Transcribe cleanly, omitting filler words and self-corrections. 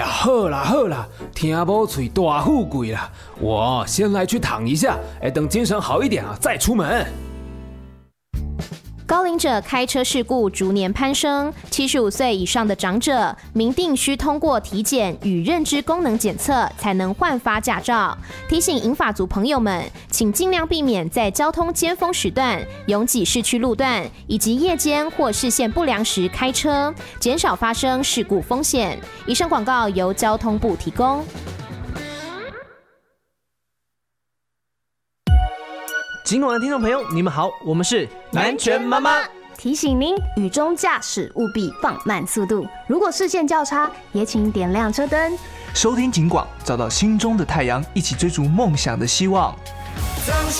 呀，好啦好啦，听某嘴大富贵啦，我先来去躺一下，等精神好一点啊再出门。 高龄者开车事故逐年攀升，75岁以上的长者明定需通过体检与认知功能检测才能换发驾照。提醒银发族朋友们，请尽量避免在交通尖峰时段、拥挤市区路段以及夜间或视线不良时开车，减少发生事故风险。以上广告由交通部提供。 警广的听众朋友，你们好，我们是南拳妈妈， 提醒您雨中驾驶务必放慢速度，如果视线较差，也请点亮车灯。 收听警广，找到心中的太阳，一起追逐梦想的希望。 早上